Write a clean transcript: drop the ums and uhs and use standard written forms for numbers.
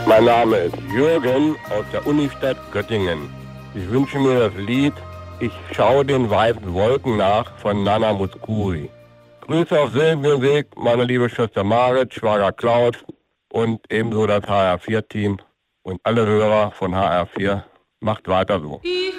Mein Name ist Jürgen aus der Unistadt Göttingen. Ich wünsche mir das Lied Ich schaue den weißen Wolken nach von Nana Mouskouri. Grüße auf Silbenweg, meine liebe Schwester Marit, Schwager Klaus und ebenso das HR4-Team und alle Hörer von HR4. Macht weiter so.